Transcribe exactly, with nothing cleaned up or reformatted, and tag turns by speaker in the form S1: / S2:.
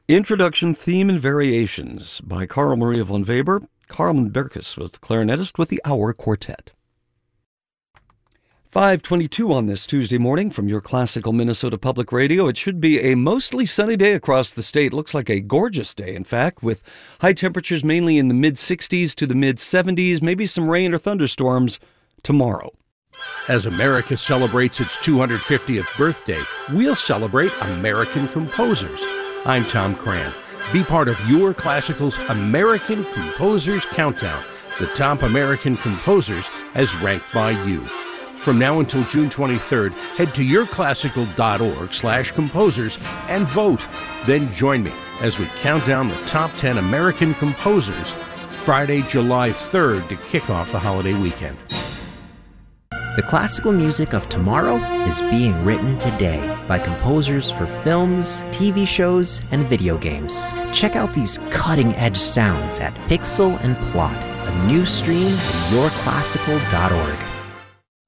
S1: Introduction, Theme, and Variations by Carl Maria von Weber. Carmen Berkus was the clarinetist with the Hour Quartet. five twenty-two on this Tuesday morning from your classical Minnesota Public Radio. It should be a mostly sunny day across the state. Looks like a gorgeous day, in fact, with high temperatures mainly in the mid-sixties to the mid-seventies, maybe some rain or thunderstorms tomorrow.
S2: As America celebrates its two hundred fiftieth birthday, we'll celebrate American composers. I'm Tom Cran. Be part of your Classical's American Composers Countdown, the top American composers as ranked by you. From now until June twenty-third, head to yourclassical.org slash composers and vote. Then join me as we count down the top ten American composers Friday, July third to kick off the holiday weekend.
S3: The classical music of tomorrow is being written today by composers for films, T V shows, and video games. Check out these cutting-edge sounds at Pixel and Plot, a new stream at your classical dot org.